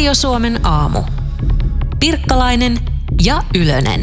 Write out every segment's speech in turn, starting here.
Radio Suomen aamu. Pirkkalainen ja Ylönen.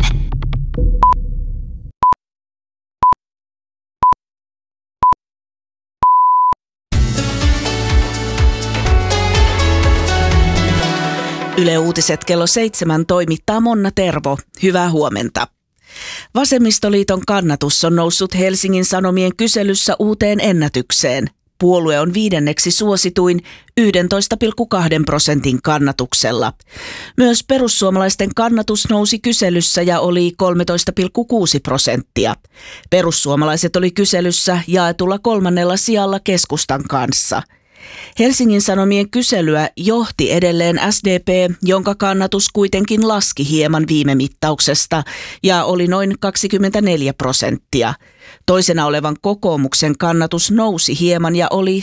Yle Uutiset kello 7 toimittaa Monna Tervo. Hyvää huomenta. Vasemmistoliiton kannatus on noussut Helsingin Sanomien kyselyssä uuteen ennätykseen. Puolue on 5. suosituin 11,2% kannatuksella. Myös perussuomalaisten kannatus nousi kyselyssä ja oli 13,6%. Perussuomalaiset oli kyselyssä jaetulla 3. sijalla keskustan kanssa. Helsingin Sanomien kyselyä johti edelleen SDP, jonka kannatus kuitenkin laski hieman viime mittauksesta ja oli noin 24%. Toisena olevan kokoomuksen kannatus nousi hieman ja oli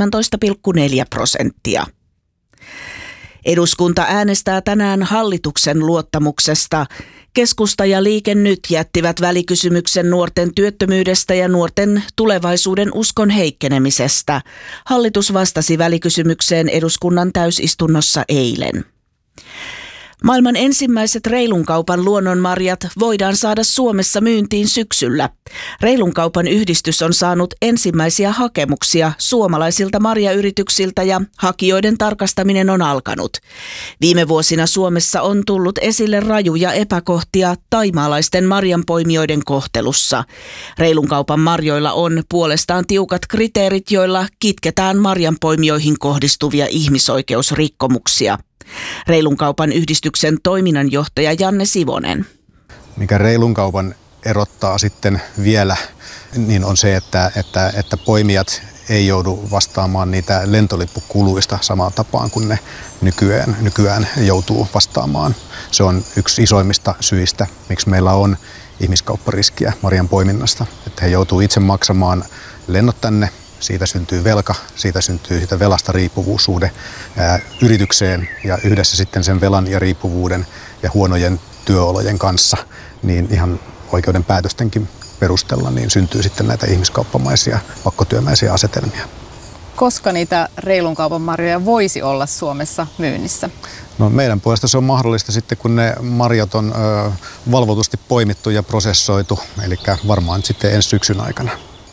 17,4%. Eduskunta äänestää tänään hallituksen luottamuksesta. Keskusta ja Liike Nyt jättivät välikysymyksen nuorten työttömyydestä ja nuorten tulevaisuuden uskon heikkenemisestä. Hallitus vastasi välikysymykseen eduskunnan täysistunnossa eilen. Maailman ensimmäiset reilun kaupan luonnonmarjat voidaan saada Suomessa myyntiin syksyllä. Reilun kaupan yhdistys on saanut ensimmäisiä hakemuksia suomalaisilta marjayrityksiltä ja hakijoiden tarkastaminen on alkanut. Viime vuosina Suomessa on tullut esille rajuja epäkohtia thaimaalaisten marjanpoimijoiden kohtelussa. Reilun kaupan marjoilla on puolestaan tiukat kriteerit, joilla kitketään marjanpoimijoihin kohdistuvia ihmisoikeusrikkomuksia. Reilun kaupan yhdistyksen toiminnanjohtaja Janne Sivonen. Mikä reilun kaupan erottaa sitten vielä, niin on se, että poimijat ei joudu vastaamaan niitä lentolippukuluista samaan tapaan kuin ne nykyään joutuu vastaamaan. Se on yksi isoimmista syistä, miksi meillä on ihmiskauppariskiä marjan poiminnasta, että he joutuu itse maksamaan lennot tänne. Siitä syntyy velka, siitä velasta riippuvuussuhde yritykseen ja yhdessä sitten sen velan ja riippuvuuden ja huonojen työolojen kanssa, niin ihan oikeuden päätöstenkin perusteella niin syntyy sitten näitä ihmiskauppamaisia, pakkotyömäisiä asetelmia. Koska niitä reilun kaupan marjoja voisi olla Suomessa myynnissä? No, meidän puolesta se on mahdollista sitten, kun ne marjat on valvotusti poimittu ja prosessoitu, eli varmaan sitten ensi syksyn aikana.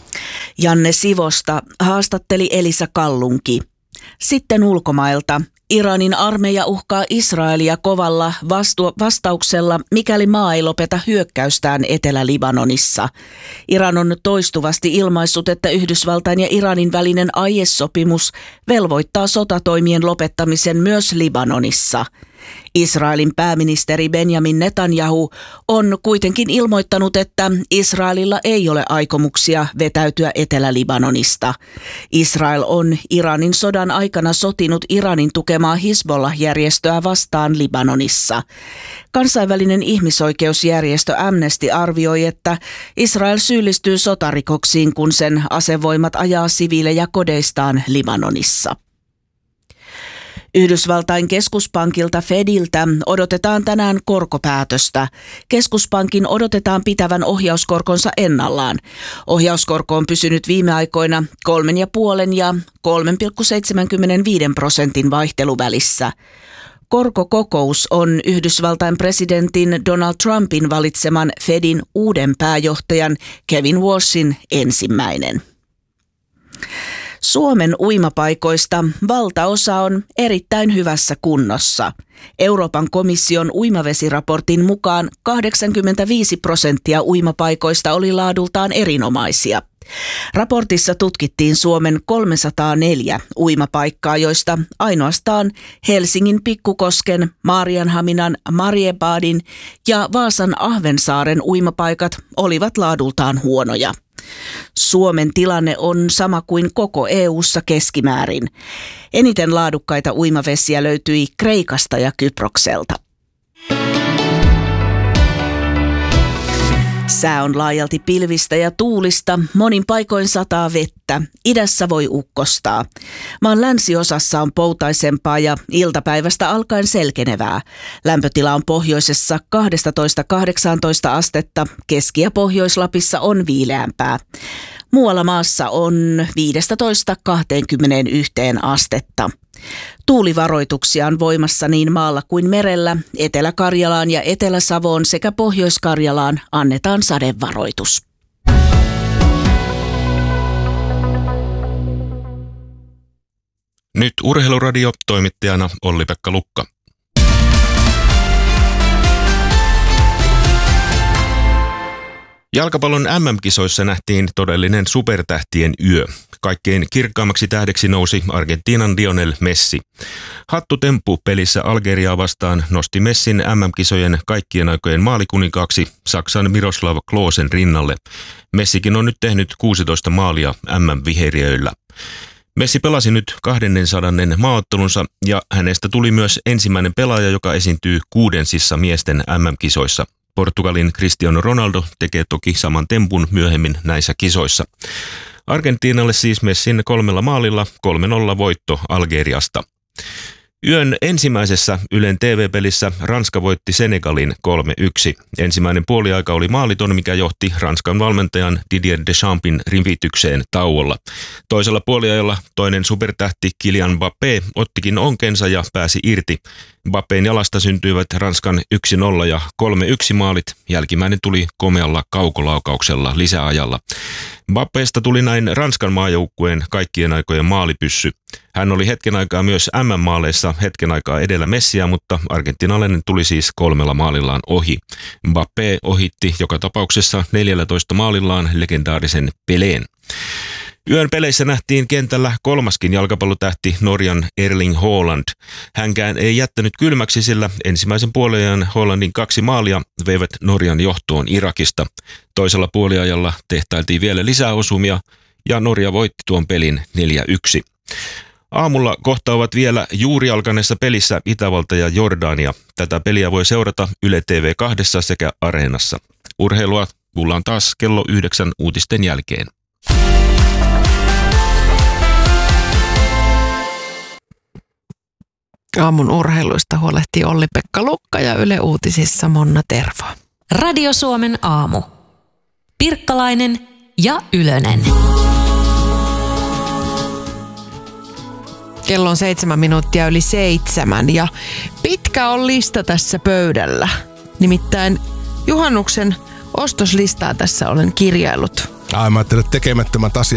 Janne Sivosta haastatteli Elisa Kallunki. Sitten ulkomailta. Iranin armeija uhkaa Israelia kovalla vastauksella, mikäli maa ei lopeta hyökkäystään Etelä-Libanonissa. Iran on toistuvasti ilmaissut, että Yhdysvaltain ja Iranin välinen aiesopimus velvoittaa sotatoimien lopettamisen myös Libanonissa. Israelin pääministeri Benjamin Netanyahu on kuitenkin ilmoittanut, että Israelilla ei ole aikomuksia vetäytyä Etelä-Libanonista. Israel on Iranin sodan aikana sotinut Iranin tukemaa Hizbollah-järjestöä vastaan Libanonissa. Kansainvälinen ihmisoikeusjärjestö Amnesty arvioi, että Israel syyllistyy sotarikoksiin, kun sen asevoimat ajaa siviilejä kodeistaan Libanonissa. Yhdysvaltain keskuspankilta Fediltä odotetaan tänään korkopäätöstä. Keskuspankin odotetaan pitävän ohjauskorkonsa ennallaan. Ohjauskorko on pysynyt viime aikoina 3,5 ja 3,75% vaihteluvälissä. Korkokokous on Yhdysvaltain presidentin Donald Trumpin valitseman Fedin uuden pääjohtajan Kevin Walshin ensimmäinen. Suomen uimapaikoista valtaosa on erittäin hyvässä kunnossa. Euroopan komission uimavesiraportin mukaan 85% uimapaikoista oli laadultaan erinomaisia. Raportissa tutkittiin Suomen 304 uimapaikkaa, joista ainoastaan Helsingin Pikkukosken, Maarianhaminan, Mariebadin ja Vaasan Ahvensaaren uimapaikat olivat laadultaan huonoja. Suomen tilanne on sama kuin koko EU:ssa keskimäärin. Eniten laadukkaita uimavesiä löytyi Kreikasta ja Kyprokselta. Sää on laajalti pilvistä ja tuulista, monin paikoin sataa vettä, idässä voi ukkostaa. Maan länsiosassa on poutaisempaa ja iltapäivästä alkaen selkenevää. Lämpötila on pohjoisessa 12-18 astetta, Keski- ja Pohjois-Lapissa on viileämpää. Muualla maassa on 15-21 astetta. Tuulivaroituksia on voimassa niin maalla kuin merellä. Etelä-Karjalaan ja Etelä-Savoon sekä Pohjois-Karjalaan annetaan sadevaroitus. Nyt Urheiluradio, toimittajana Olli-Pekka Lukka. Jalkapallon MM-kisoissa nähtiin todellinen supertähtien yö. Kaikkein kirkkaammaksi tähdeksi nousi Argentiinan Lionel Messi. Hattutemppu pelissä Algeriaa vastaan nosti Messin MM-kisojen kaikkien aikojen maalikuninkaksi Saksan Miroslav Klosen rinnalle. Messikin on nyt tehnyt 16 maalia MM-viheriöillä. Messi pelasi nyt 200. maaottelunsa ja hänestä tuli myös ensimmäinen pelaaja, joka esiintyy 6 miesten MM-kisoissa. Portugalin Cristiano Ronaldo tekee toki saman tempun myöhemmin näissä kisoissa. Argentiinalle siis Messin 3 maalilla 3-0 voitto Algeriasta. Yön ensimmäisessä Ylen TV-pelissä Ranska voitti Senegalin 3-1. Ensimmäinen puoliaika oli maaliton, mikä johti Ranskan valmentajan Didier Deschampsin rivitykseen tauolla. Toisella puoliajalla toinen supertähti Kylian Mbappé ottikin onkensa ja pääsi irti. Mbappén jalasta syntyivät Ranskan 1-0 ja 3-1 maalit. Jälkimmäinen tuli komealla kaukolaukauksella lisäajalla. Mbappésta tuli näin Ranskan maajoukkueen kaikkien aikojen maalipyssy. Hän oli hetken aikaa myös MM-maaleissa hetken aikaa edellä Messiä, mutta argentinalainen tuli siis 3 maalillaan ohi. Mbappé ohitti joka tapauksessa 14 maalillaan legendaarisen Pelén. Yön peleissä nähtiin kentällä 3. jalkapallotähti Norjan Erling Haaland. Hänkään ei jättänyt kylmäksi, sillä ensimmäisen puoliajan Haalandin 2 maalia veivät Norjan johtoon Irakista. Toisella puoliajalla tehtailtiin vielä lisää osumia ja Norja voitti tuon pelin 4-1. Aamulla kohtaavat vielä juuri alkaneessa pelissä Itävalta ja Jordania. Tätä peliä voi seurata Yle TV2 sekä Areenassa. Urheilua kuullaan taas kello 9 uutisten jälkeen. Aamun urheiluista huolehtii Olli-Pekka Lukka ja Yle Uutisissa Monna Tervo. Radio Suomen aamu. Pirkkalainen ja Ylönen. Kello on 7:07 ja pitkä on lista tässä pöydällä. Nimittäin juhannuksen ostoslistaa tässä olen kirjaillut. Mä ajattelin, että tekemättömät asiat